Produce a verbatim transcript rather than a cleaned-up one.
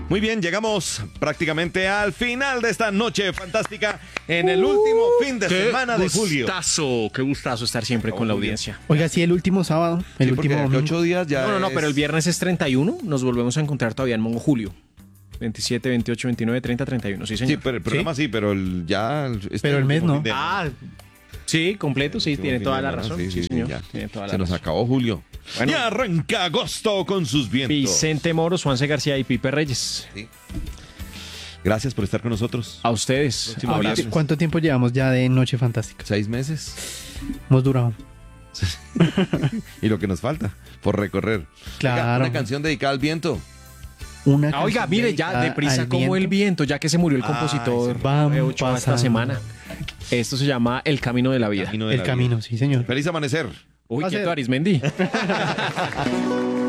Muy bien, llegamos prácticamente al final de esta noche fantástica en el último fin de semana de julio. Qué gustazo, qué gustazo estar siempre con la audiencia. Oiga, sí, el último sábado, el Sí, último porque domingo. ocho días ya No, no, no, es- pero el viernes es treinta y uno, nos volvemos a encontrar todavía en Mongo Julio. veintisiete, veintiocho, veintinueve, treinta, treinta y uno, sí, señor. Sí, pero el programa sí, pero el, ya... este Pero el mes último no. fin de- Ah, sí, completo, sí, último tiene fin toda de la semana, razón. sí, Sí, sí, sí, señor, ya. tiene toda la Se nos razón. acabó julio. Bueno. Y arranca agosto con sus vientos. Vicente Moro, Juanse García y Pipe Reyes. Sí. Gracias por estar con nosotros. A ustedes. Próximo Abrazo. viernes. ¿Cuánto tiempo llevamos ya de Noche Fantástica? Seis meses. Hemos durado. Y lo que nos falta por recorrer. Claro. Oiga, una canción dedicada al viento. Una Ah, oiga, canción mire, ya dedicada deprisa al como el viento, ya que se murió el Ay, compositor se van eh, Ochoa esta pasando. semana. Esto se llama El Camino de la Vida. Camino de El la camino, vida. sí, señor. Feliz amanecer. Uy, Va a quieto, ser. Arismendi.